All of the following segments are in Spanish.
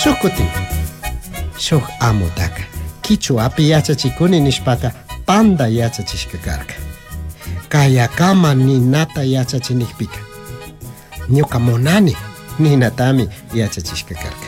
Shukutin. Shuk amutaka. Kichuapi yachachikuni nishpaka panda yachachishka karka. Kayakama ninata yachachinikpika. Ñuka monani ninatami yachachishka karka.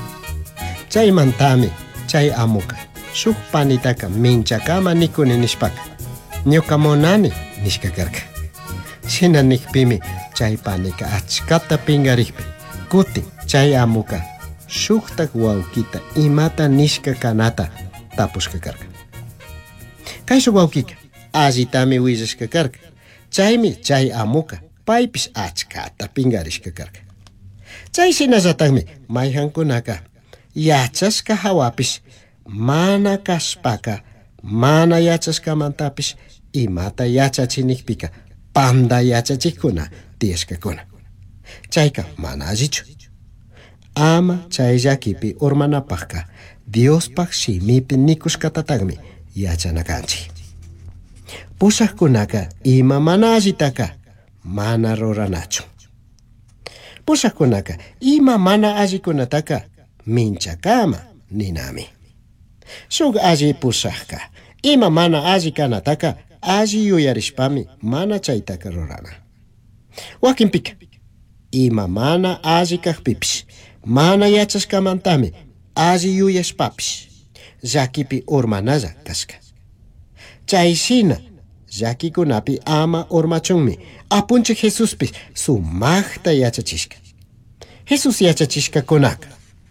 Chaymantami chay amuka shuk panitaka minchakama nikuni nishpaka. Ñuka monani nishka karka. Shina nikpimi chay panika achkata pingarikpi. Kutin chay amuka shuktak wawkita imata nishka kanata tapushka karka. Kayshuk wawkika allitami willashka karka. Chaymi chay amuka paypish achkata pingarishka karka. Chay shinallatakmi mayjankunaka yachashka hawapish mana kashpaka mana yachashkamantapish imata yachachinikpika panda yachachikuna tiyashkakuna. Chayka mana allichu. Ama chay llakipi urmanapakka Diospak shimipi nikushkatatakmi yachanakanchik. Pushakkunaka ima mana allitaka mana ruranachu. Pushakkunaka ima mana allikunataka minchakama ninami. Shuk alli pushakka ima mana allikanataka alli yuyarishpami mana chaytaka rurana. Wakinpika ima mana allikakpipish mana yachashkamantami alli yuyashpapish llakipi urmanalla kashka. Chayshina llakikunapi ama urmachunmi apunchik Jesuspi sumakta yachachishka. Jesus yachachishka kunaka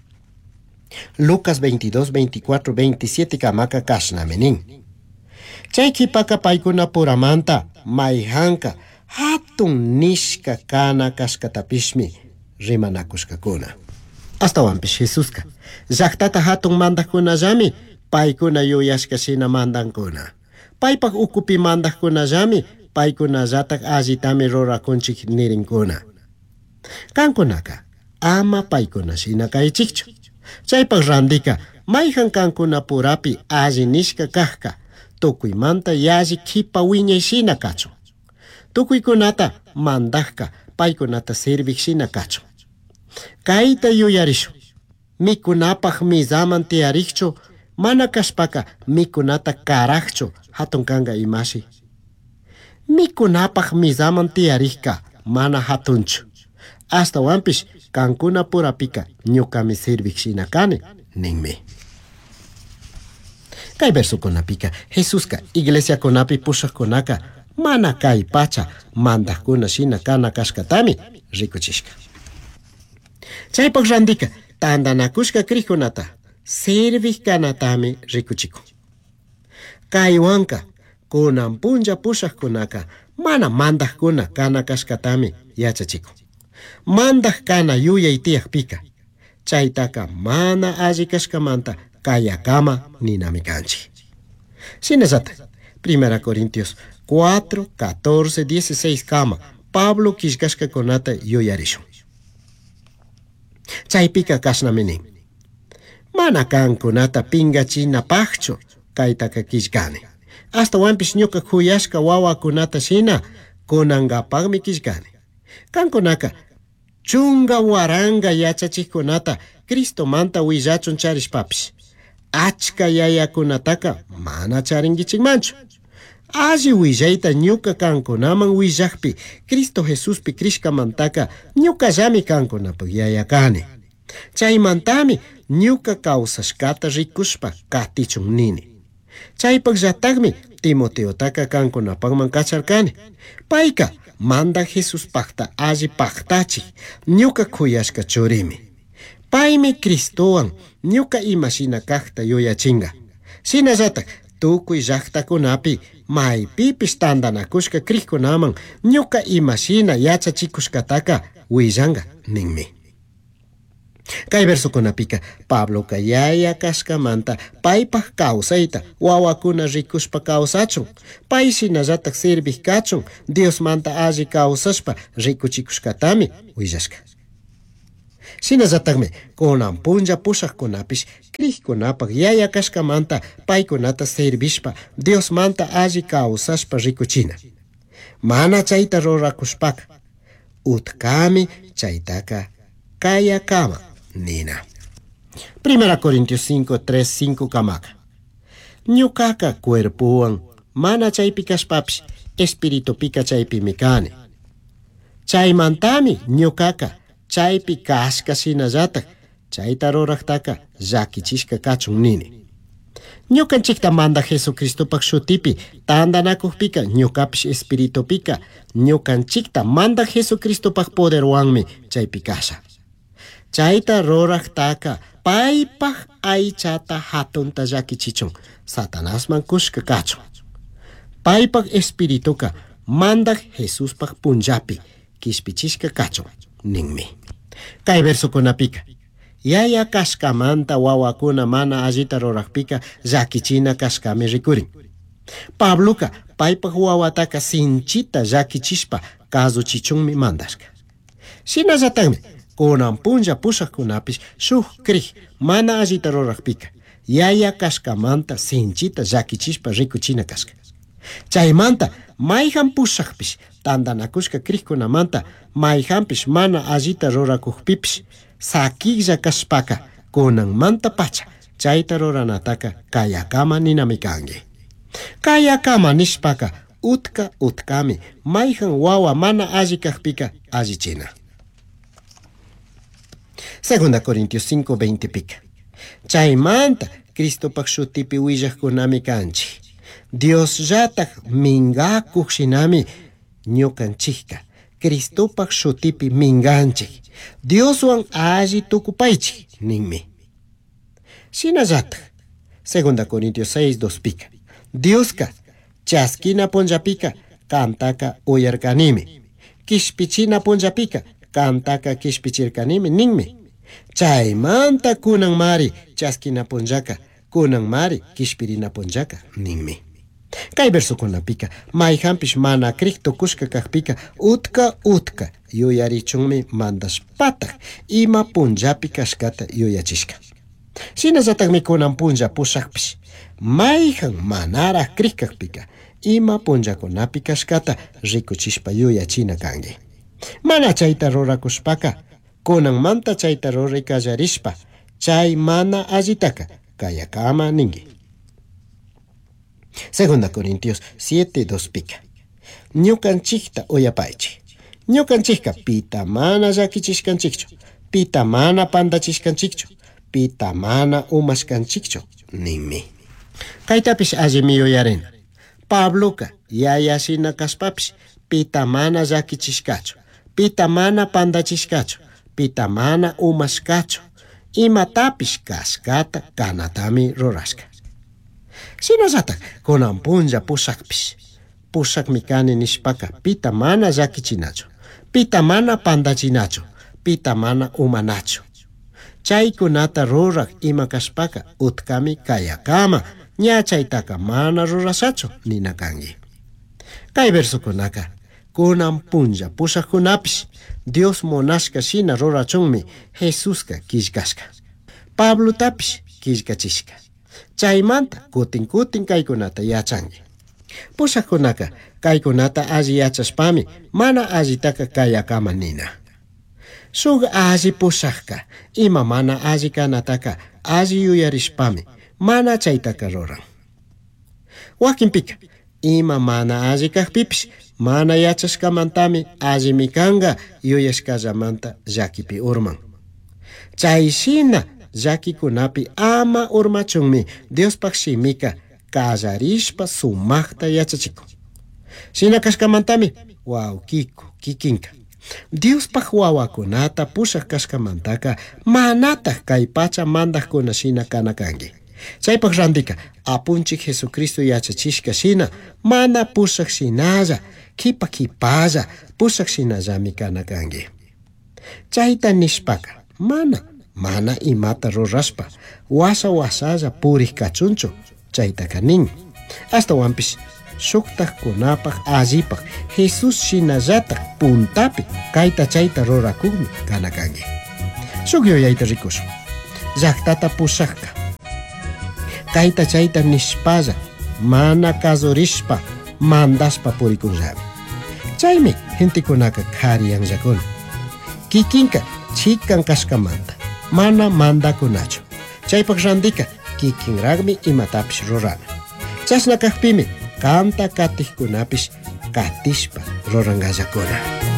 Lucas 22, 24, 27 kamaka kashnami nin. Chay kipaka paykuna puramanta mayjanka hatun nishka kana kashkatapishmi rimanakushkakuna. Astawanpish Jesuska llaktata hatun mandaqkunallami paykuna yuyashka shina mandankuna. Paypak ukupi mandaqkunallami paykunallatak allitami rurakunchik nirinkuna. Kankunaka ama paykuna shina kaychikchu. Chaypak randika mayjan kankuna purapi alli nishka kajka tukuymanta yalli kipa wiñay shina kachun. Tukuykunata mandajka paykunata servik shina kachun. Kayta yuyarishun. Mikunapaj mizaman tiyarikchu mana kashpaka mikunata karakchu hatun kanga imashi. Mikunapaj mizaman tiyarikka mana hatunchu. Hasta wampish kankuna purapika ñukami servik shina kani ninmi. Kay verso kunapika Jesuska iglesia kunapi pushakkunaka mana kay pacha mandajkuna shina kana kashkatami rikuchishka. Chaypak randika tandanakushka krikunata servik kanatami rikuchiku. Kaywanka kunan punja pushakkunaka mana mandajkuna kana kashkatami yachachiku. Mandak kana yuyay tiyakpika chaytaka mana alli kashkamanta kayakama ninami kanchik. Shinasata 1 Corintios 4, 14, 16 kama Pablo kishkashkakunata yuyarishun. Chaypika kashnami nin. Mana kankunata pingachinapaqchu kaytaka kishkani. Hasta wampish ñuka kuyashka wawakunata shina kunangapaqmi kishkani. Kankunaka chunga waranga yachachikunata Cristo manta willachun charishpapish achka yayakunataka mana charingichikmanchu. Alli willayta ñuka kankunaman willakpi Cristo Jesuspi krishkamantaka ñukallami kankunapaq yayakani. Chaymantami ñuka kawsashkata rikushpa katichun nini. Chaypak llatakmi Timoteotaka kankunapaqman kacharkani. Payka manda Jesus pakta alli paktachik ñuka kuyashka churimi. Paymi Cristowan ñuka imashina kakta yuyachinga. Shinallatak tukuy llaqtakunapi maypipish tandanakushka krikkunaman ñuka imashina yachachikushkataka willanga ninmi. Kay versokunapika Pablo yaya kashkamanta paypak kawsayta wawakuna rikushpa kawsachun. Pay shinallatak servik kachun Dios manta alli kawsashpa rikuchikushkatami willashka. Shinallatakmi kunan punja pushakkunapish krikkunapaq yaya kashkamanta paykunata servishpa Dios manta alli kawsashpa rikuchina. Mana chayta rurakushpaka utkami chaytaka kayakama nina. Primera Corintios 5, 3, 5 kamaka. Ñuqaqa cuerpuwan mana chaypi kashpapish espiritupiqa chaypimi kani. Chaymantami ñuqaqa chaypi kashka shinallataq chayta ruraqtaqa llakichishka kachun nini. Ñuqanchikta manda Jesucristopak shutipi tandanakuqpika ñuqapish espiritupika ñuqanchikta manda Jesucristopak poderwanmi chaypi kasha. Chayta ruraqtaqa paypaq aychata hatunta llakichichun Satanasman kushka kachun. Paypaq espirituka manda Jesuspak punllapi kishpichishka kachun ninmi. Kay versukunapika yaya kashkamanta wawakuna mana allita ruraqpika llakichina kashkami rikurin. Pabloka paypaq wawataka sinchita llakichishpa kazuchichunmi mandashka. Shinallatanmi kunan punlla pushaqkunapish shuk kriq mana allita ruraqpika yaya kashkamanta sinchita llakichishpa rikuchina kashka. Chaymanta mayhan pushaqpish tandanakushka kriqkunamanta mayhanpish mana allita rurakuqpipish sakilla kashpaka kunanmanta pacha chayta ruranataka kayakama ninami kangi. Kayakama nishpaka utkami mayhan wawa mana alli kaqpika allichina. Segunda Corintios 5, 20 pika. Chaymanta Cristopak shutipi willaqkunami kanchi. Dios llatak mingakuq shinami ñuqanchikqa Cristopak shutipi minganchik Dioswan alli tukupaychik ninmi. Shinallatak Segunda Corintios 6, 2 pika. Dioska chaskina punllapika kantaka uyarkanimi. Kishpichina punllapika kantaka kishpichirkanimi ninmi. Chaymanta kunan mari chaskina punllaka kunan mari kishpirina punllaka ninmi. Kay versukunapika mayhanpish mana kriqto kushka kaqpika utka yuyarichunmi mandashpataq ima punllapi kashkata yuyachishka. Shinallatakmi kunan punlla pushaqpish mayhan manara kriq kaqpika ima punllakunapi kashkata rikuchishpa yuyachina kangi. Mana chayta rurakushpaka kunanmanta chayta ruraykallarishpa chay mana allitaka kayakama ningi. Segunda Corintios 7, 2 pika. Ñuqanchikta uyapaychik. Ñuqanchikqa pita mana llakichishkanchikchu, pita mana pandachishkanchikchu, pita mana umashkanchikchu ninmi. Kaytapish allimi yuyarina. Pabloka yayashina kashpapish pita mana llakichishkachu, pita mana pandachishkachu, pita mana umashkachu, imatapish kashkata kanatami rurashka. Shinallatak kunan punlla pushaqpish pushaqmi kani nishpaka pita mana llakichinachu, pita mana pandachinachu, pita mana umanachu. Chaykunata ruraq ima kashpaka utkami kayakama ña chaytaka mana rurashachu nina kangi. Kay versukunaka kunan punlla pushaqkunapish Dios monashka shina rurachunmi Jesuska killkashka. Pablo tapish killkachishka. Chaymanta kutin kaykunata yachangi. Pushaqkunaka kaykunata alli yachashpami mana allitaka kayakama nina. Shuk alli pushaqka ima mana alli kanataka alli yuyarishpami mana chaytaka ruran. Wakinpika ima mana alli kaqpipish mana yachashkamantami allimi kanga yuyashkallamanta llakipi urman. Chayshina llakikunapi ama urmachunmi Diospak shimika kallarishpa sumaqta yachachikun. Shina kashkamantami wawkiku kikinka Diospak wawakunata pushaq kashkamantaka manataq kay pacha mandaqkuna shina kana kangi. Chaypak randika apunchik Jesucristo yachachishka shina mana pushaq shinalla kipalla pushaq shinallami kana kangi. Chayta nishpaka mana imata rurashpa wasalla puriq kachunchu chayta kanin. Hasta wampish shuktaqkunapaq allipaq Jesus shinallataq puntapi kayta chayta rurakugmi kana kangi. Shuk yuyayta rikushun. Llaktata pushaqka kayta chayta nishpalla mana kazurishpa mandashpa purikunllami. Chaymi gentekunaka qhariyanllakuna. Kikinka chikan kashkamanta mana mandakunachu. Chaypak randika kikinragmi imatapish rurana. Chasna kaqpimi kanta katiqkunapish katishpa ruranqallakuna.